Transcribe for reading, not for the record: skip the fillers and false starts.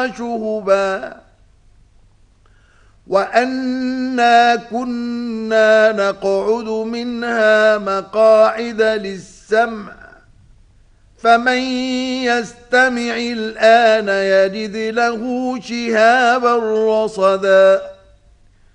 شهبا وأنا كنا نقعد منها مقاعد للسمع فمن يستمع الآن يجد له شهابا رصدا